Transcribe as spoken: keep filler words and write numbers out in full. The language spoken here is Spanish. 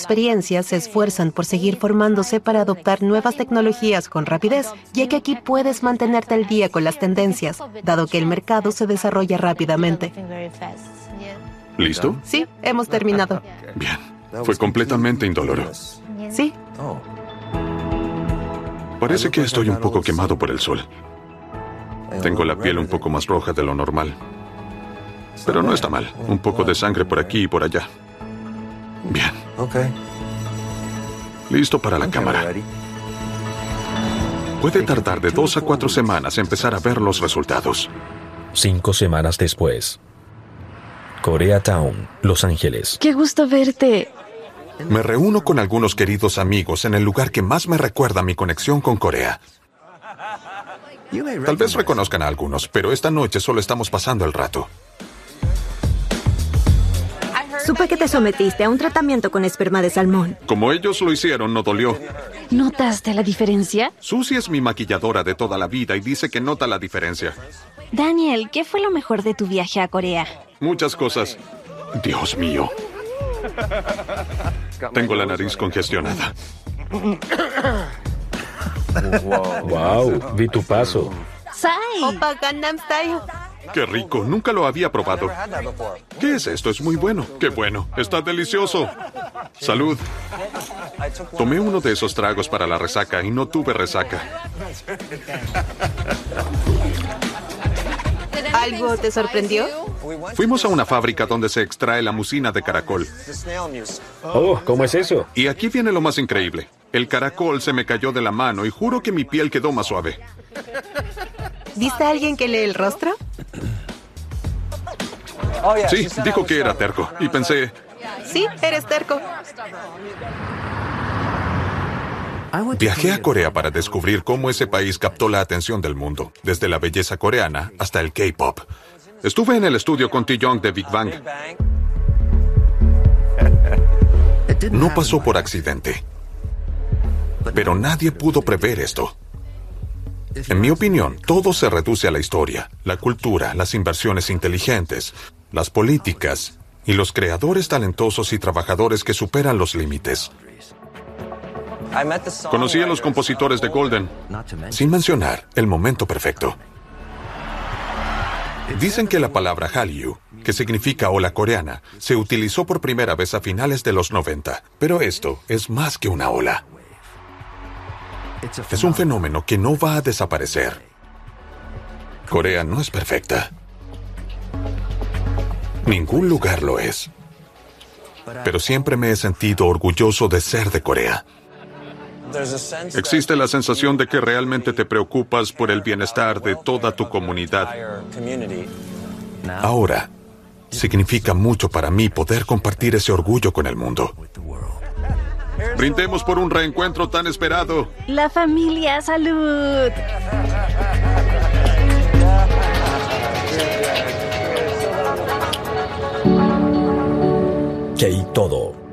experiencia se esfuerzan por seguir formándose para adoptar nuevas tecnologías con rapidez, ya que aquí puedes mantenerte al día con las tendencias, dado que el mercado se desarrolla rápidamente. ¿Listo? Sí, hemos terminado. Bien. Fue completamente indoloro. Sí. Parece que estoy un poco quemado por el sol. Tengo la piel un poco más roja de lo normal. Pero no está mal. Un poco de sangre por aquí y por allá. Bien. Listo para la cámara. Puede tardar de dos a cuatro semanas empezar a ver los resultados. Cinco semanas después. Koreatown, Los Ángeles. ¡Qué gusto verte! Me reúno con algunos queridos amigos en el lugar que más me recuerda mi conexión con Corea. Tal vez reconozcan a algunos, pero esta noche solo estamos pasando el rato. Supe que te sometiste a un tratamiento con esperma de salmón. Como ellos lo hicieron, no dolió. ¿Notaste la diferencia? Susie es mi maquilladora de toda la vida y dice que nota la diferencia. Daniel, ¿qué fue lo mejor de tu viaje a Corea? Muchas cosas. Dios mío. Tengo la nariz congestionada. Wow, vi tu paso. ¡Sai! Opa Gangnam Style. ¡Qué rico! Nunca lo había probado. ¿Qué es esto? Es muy bueno. ¡Qué bueno! ¡Está delicioso! ¡Salud! Tomé uno de esos tragos para la resaca y no tuve resaca. ¿Algo te sorprendió? Fuimos a una fábrica donde se extrae la mucina de caracol. Oh, ¿cómo es eso? Y aquí viene lo más increíble. El caracol se me cayó de la mano y juro que mi piel quedó más suave. ¿Viste a alguien que lee el rostro? Sí, dijo que era terco. Y pensé, Sí, eres terco. viajé a Corea para descubrir cómo ese país captó la atención del mundo, desde la belleza coreana hasta el K-pop. Estuve en el estudio con Taeyong de Big Bang. No pasó por accidente. Pero nadie pudo prever esto. En mi opinión, todo se reduce a la historia, la cultura, las inversiones inteligentes, las políticas y los creadores talentosos y trabajadores que superan los límites. Conocí a los compositores de Golden, sin mencionar el momento perfecto. Dicen que la palabra Hallyu, que significa ola coreana, se utilizó por primera vez a finales de los noventa, pero esto es más que una ola. Es un fenómeno que no va a desaparecer. Corea no es perfecta. Ningún lugar lo es. Pero siempre me he sentido orgulloso de ser de Corea. Existe la sensación de que realmente te preocupas por el bienestar de toda tu comunidad. Ahora, significa mucho para mí poder compartir ese orgullo con el mundo. Brindemos por un reencuentro tan esperado. La familia, salud. K-Todo.